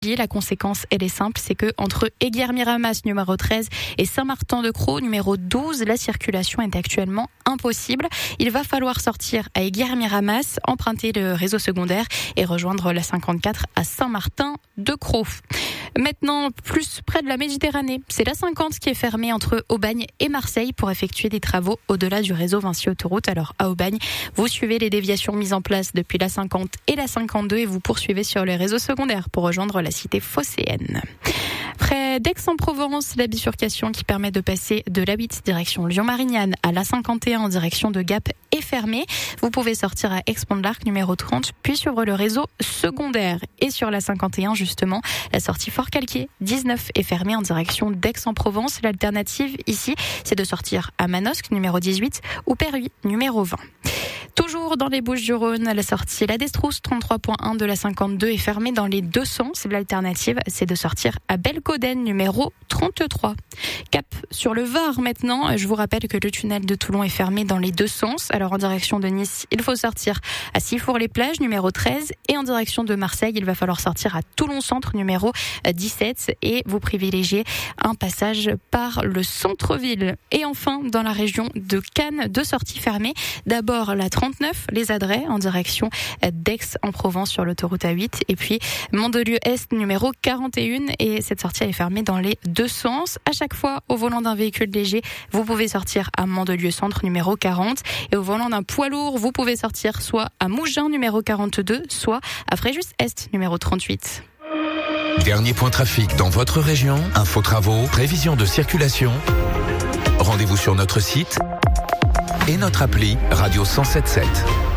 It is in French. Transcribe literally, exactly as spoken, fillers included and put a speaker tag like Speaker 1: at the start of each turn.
Speaker 1: La conséquence, elle est simple, c'est que entre Eyguières-Miramas, numéro treize, et Saint-Martin-de-Crau, numéro douze, la circulation est actuellement impossible. Il va falloir sortir à Eyguières-Miramas, emprunter le réseau secondaire et rejoindre la cinquante-quatre à Saint-Martin-de-Crau. Maintenant, plus près de la Méditerranée, c'est la cinquante qui est fermée entre Aubagne et Marseille pour effectuer des travaux au-delà du réseau Vinci Autoroute. Alors à Aubagne, vous suivez les déviations mises en place depuis la cinquante et la cinquante-deux et vous poursuivez sur les réseaux secondaires pour rejoindre la cité phocéenne. Près d'Aix-en-Provence, la bifurcation qui permet de passer de l'A huit direction Lyon-Marignane à l'A cinquante et un en direction de Gap est fermée. Vous pouvez sortir à Aix-Pont-de-l'Arc numéro trente, puis suivre le réseau secondaire. Et sur la cinquante et un, justement, la sortie Fort-Calquier dix-neuf est fermée en direction d'Aix-en-Provence. L'alternative ici, c'est de sortir à Manosque numéro dix-huit ou Perruy numéro vingt. Toujours dans les Bouches-du-Rhône, la sortie La Destrousse trente-trois point un de la cinquante-deux est fermée dans les deux sens. L'alternative, c'est de sortir à Belcoden numéro trente-trois. Cap sur le Var maintenant. Je vous rappelle que le tunnel de Toulon est fermé dans les deux sens. Alors en direction de Nice, il faut sortir à Sifour-les-Plages numéro treize et en direction de Marseille, il va falloir sortir à Toulon-Centre numéro dix-sept et vous privilégiez un passage par le centre-ville. Et enfin, dans la région de Cannes, deux sorties fermées. D'abord la trente-neuf, les Adrets en direction d'Aix-en-Provence sur l'autoroute A huit et puis Mandelieu-Est numéro quarante et un et cette sortie elle est fermée dans les deux sens. À chaque fois, au volant d'un véhicule léger, vous pouvez sortir à Mandelieu-Centre numéro quarante et au volant d'un poids lourd, vous pouvez sortir soit à Mougins numéro quarante-deux, soit à Fréjus-Est numéro trente-huit.
Speaker 2: Dernier point trafic dans votre région, info travaux, prévision de circulation. Rendez-vous sur notre site et notre appli Radio cent sept sept.